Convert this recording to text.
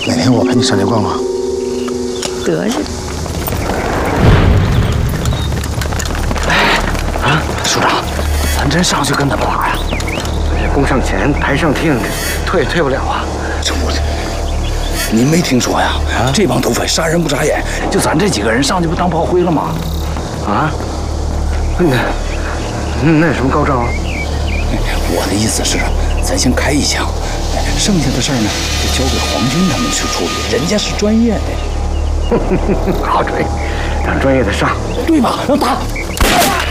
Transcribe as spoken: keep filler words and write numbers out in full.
哪天我陪你上街逛逛。 得是。 哎，啊，署长，咱真上去跟他们打呀？这弓上前，台上听，退也退不了啊。 这我，您没听说呀？啊，这帮土匪杀人不眨眼， 就咱这几个人上去不当炮灰了吗？啊？那那有什么高招啊？ 我的意思是，咱先开一枪，剩下的事儿呢，就交给皇军他们去处理，人家是专业的。 好主意，让专业的上， 对吧？让打。